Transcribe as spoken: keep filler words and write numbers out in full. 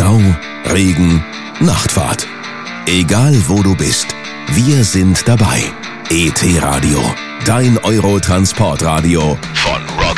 Stau, Regen, Nachtfahrt. Egal wo du bist, wir sind dabei. E T Radio, dein Euro-Transportradio von